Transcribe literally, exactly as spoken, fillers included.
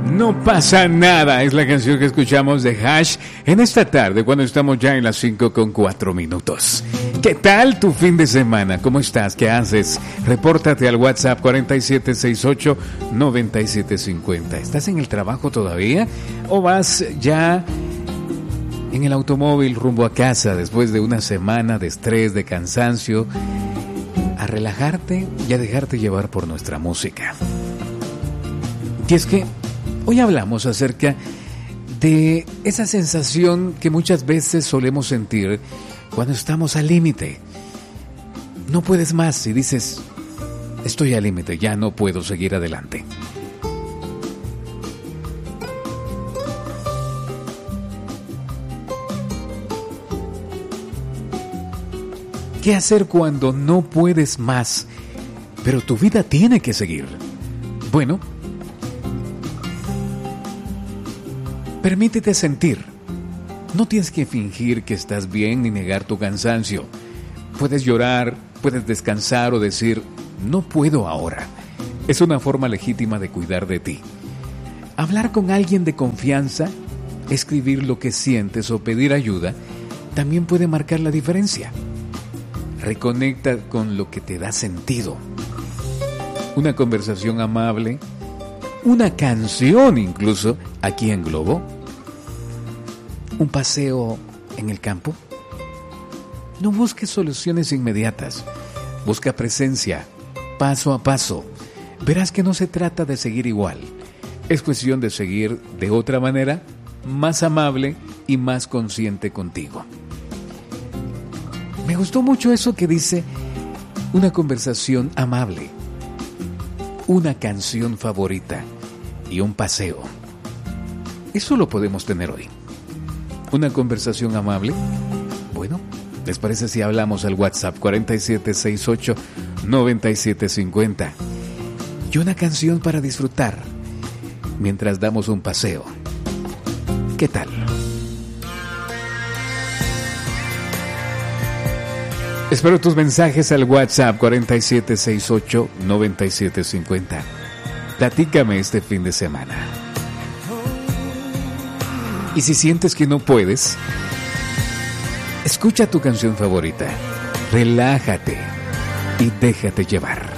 No pasa nada, es la canción que escuchamos de Hash en esta tarde cuando estamos ya en las cinco con cuatro minutos. ¿Qué tal tu fin de semana? ¿Cómo estás? ¿Qué haces? Repórtate al WhatsApp cuatro siete seis ocho, nueve siete cinco cero. ¿Estás en el trabajo todavía? ¿O vas ya en el automóvil rumbo a casa después de una semana de estrés, de cansancio, a relajarte y a dejarte llevar por nuestra música? Y es que hoy hablamos acerca de esa sensación que muchas veces solemos sentir cuando estamos al límite. No puedes más y dices, estoy al límite, ya no puedo seguir adelante. ¿Qué hacer cuando no puedes más, pero tu vida tiene que seguir? Bueno, permítete sentir. No tienes que fingir que estás bien ni negar tu cansancio. Puedes llorar, puedes descansar o decir, no puedo ahora. Es una forma legítima de cuidar de ti. Hablar con alguien de confianza, escribir lo que sientes o pedir ayuda, también puede marcar la diferencia. Reconecta con lo que te da sentido. Una conversación amable, una canción incluso, aquí en Globo. Un paseo en el campo. No busques soluciones inmediatas. Busca presencia, paso a paso. Verás que no se trata de seguir igual. Es cuestión de seguir de otra manera, más amable y más consciente contigo. Me gustó mucho eso que dice una conversación amable, una canción favorita y un paseo. Eso lo podemos tener hoy. Una conversación amable. Bueno, ¿les parece si hablamos al WhatsApp cuatro siete seis ocho, nueve siete cinco cero? Y una canción para disfrutar mientras damos un paseo. ¿Qué tal? Espero tus mensajes al WhatsApp cuatro siete seis ocho, nueve siete cinco cero. Platícame este fin de semana. Y si sientes que no puedes, escucha tu canción favorita, relájate y déjate llevar.